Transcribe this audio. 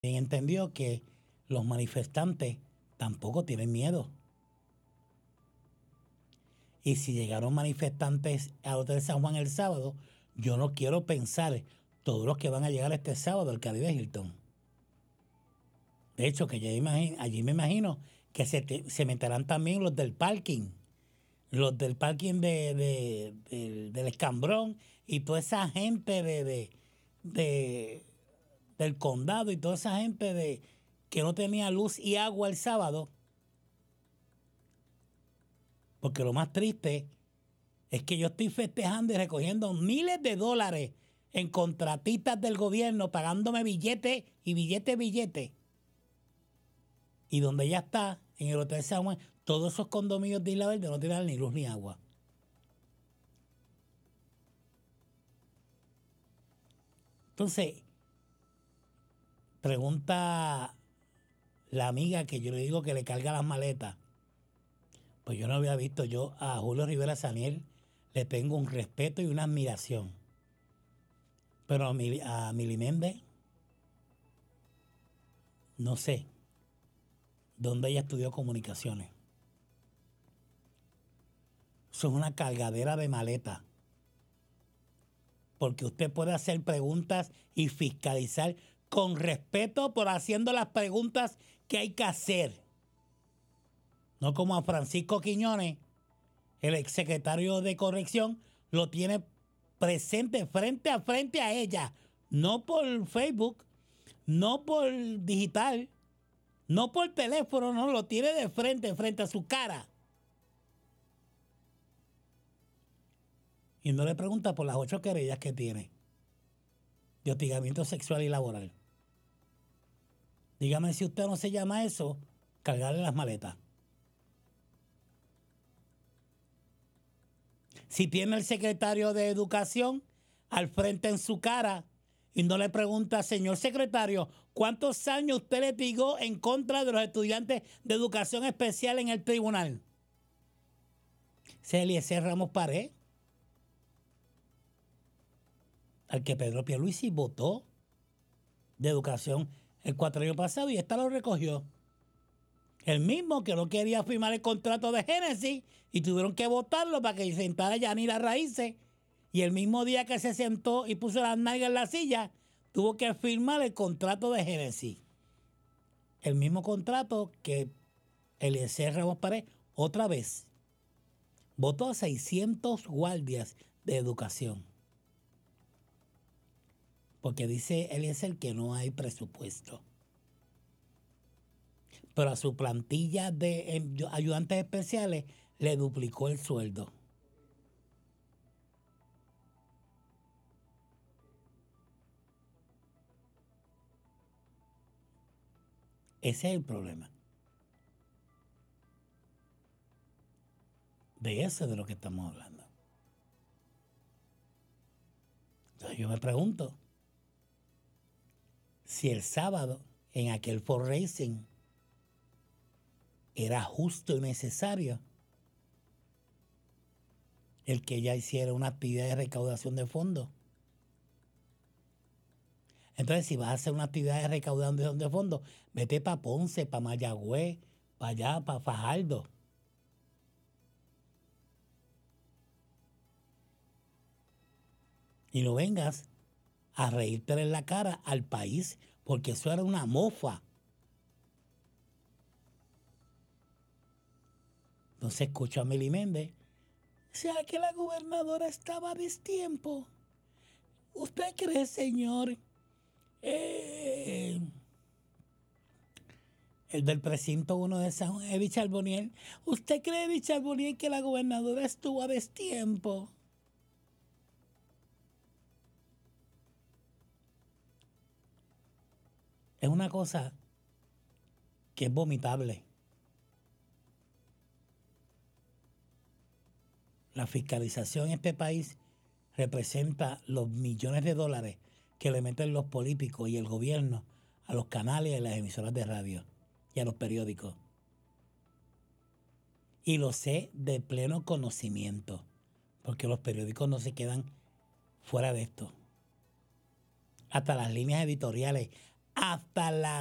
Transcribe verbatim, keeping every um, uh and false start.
entendió que los manifestantes tampoco tienen miedo. Y si llegaron manifestantes al Hotel San Juan el sábado, yo no quiero pensar todos los que van a llegar este sábado al Caribe Hilton. De hecho, que yo imagino, allí me imagino que se, te, se meterán también los del parking, los del parking de, de, de, del Escambrón y toda esa gente de, de, de, del condado y toda esa gente de, que no tenía luz y agua el sábado. Porque lo más triste es que yo estoy festejando y recogiendo miles de dólares en contratistas del gobierno, pagándome billetes y billetes, billetes. Y donde ella está, en el Hotel San Juan, todos esos condominios de Isla Verde no tienen ni luz ni agua. Entonces, pregunta la amiga que yo le digo que le carga las maletas. Pues yo no había visto, yo a Julio Rivera Saniel le tengo un respeto y una admiración. Pero a, Mili, a Mili Méndez, no sé dónde ella estudió comunicaciones. Eso es una cargadera de maleta. Porque usted puede hacer preguntas y fiscalizar con respeto por haciendo las preguntas que hay que hacer. No como a Francisco Quiñones, el exsecretario de Corrección, lo tiene presente frente a frente a ella. No por Facebook, no por digital, no por teléfono, no, lo tiene de frente, frente a su cara. Y no le pregunta por las ocho querellas que tiene de hostigamiento sexual y laboral. Dígame si usted no se llama eso, cargarle las maletas. Si tiene el secretario de Educación al frente en su cara y no le pregunta, señor secretario, ¿cuántos años usted litigó en contra de los estudiantes de educación especial en el tribunal? Ese Eliezer Ramos Pared, al que Pedro Pierluisi votó de educación el cuatro años pasado y esta lo recogió. El mismo que no quería firmar el contrato de Génesis y tuvieron que votarlo para que se sentara Yanira Raíces. Y el mismo día que se sentó y puso las nalgas en la silla, tuvo que firmar el contrato de Génesis. El mismo contrato que Eliezer Ramos Pared otra vez votó a seiscientos guardias de educación. Porque dice Eliezer que no hay presupuesto. Pero a su plantilla de ayudantes especiales le duplicó el sueldo. Ese es el problema. De eso es de lo que estamos hablando. Entonces yo me pregunto si el sábado en aquel Ford Racing era justo y necesario el que ella hiciera una actividad de recaudación de fondos. Entonces, si vas a hacer una actividad de recaudación de fondos, vete para Ponce, para Mayagüez, para allá, para Fajardo. Y no vengas a reírte en la cara al país, porque eso era una mofa. Entonces escucho a Mili Méndez. ¿Será que la gobernadora estaba a destiempo? ¿Usted cree, señor? Eh, el del precinto uno de San Juan, Eddie Charbonnier. ¿Usted cree, Eddie Charbonnier, que la gobernadora estuvo a destiempo? Es una cosa que es vomitable. La fiscalización en este país representa los millones de dólares que le meten los políticos y el gobierno a los canales y a las emisoras de radio y a los periódicos. Y lo sé de pleno conocimiento, porque los periódicos no se quedan fuera de esto. Hasta las líneas editoriales hasta la